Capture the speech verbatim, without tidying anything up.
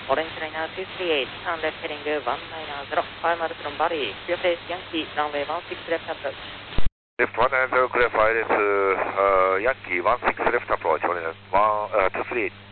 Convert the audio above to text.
Orange liner two three eight, turn left heading one nine zero, five miles from Bali, clear face Yankee, runway one six left approach. Left one nine zero, clear five is uh, Yankee one six left approach, one, uh, two three eight.